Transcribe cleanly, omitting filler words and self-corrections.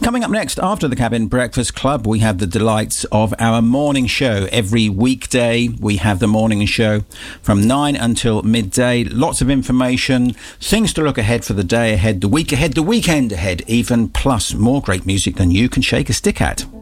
Coming up next, after the Cabin Breakfast Club, we have the delights of our morning show. Every weekday, we have the morning show from 9 until midday. Lots of information, things to look ahead for the day ahead, the week ahead, the weekend ahead, even, plus more great music than you can shake a stick at.